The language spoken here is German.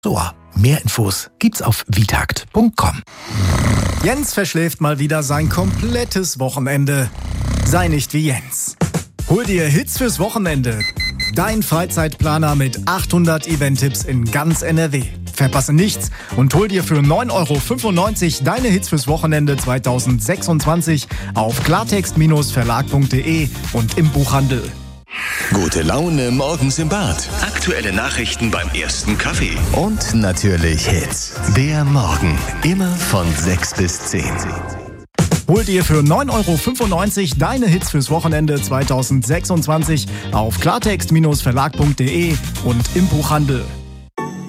So, mehr Infos gibt's auf vitakt.com. Jens verschläft mal wieder sein komplettes Wochenende. Sei nicht wie Jens. Hol dir Hits fürs Wochenende. Dein Freizeitplaner mit 800 Event-Tipps in ganz NRW. Verpasse nichts und hol dir für 9,95 € deine Hits fürs Wochenende 2026 auf klartext-verlag.de und im Buchhandel. Gute Laune morgens im Bad. Aktuelle Nachrichten beim ersten Kaffee. Und natürlich Hits. Der Morgen. Immer von 6 bis 10. Hol dir für 9,95 € deine Hits fürs Wochenende 2026 auf klartext-verlag.de und im Buchhandel.